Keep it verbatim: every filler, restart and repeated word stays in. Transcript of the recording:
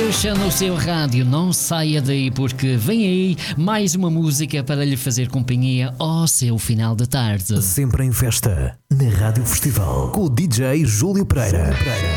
Deixa no seu rádio, não saia daí, porque vem aí mais uma música para lhe fazer companhia ao seu final de tarde. Sempre em festa, na Rádio Festival, com o D J Júlio Pereira. Júlio Pereira.